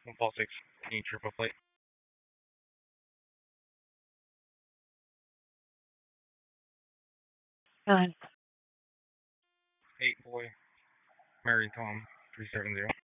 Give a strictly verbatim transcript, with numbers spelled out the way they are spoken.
one Paul six, need triple plate. Nine. eight boy, Mary Tom, three seven zero.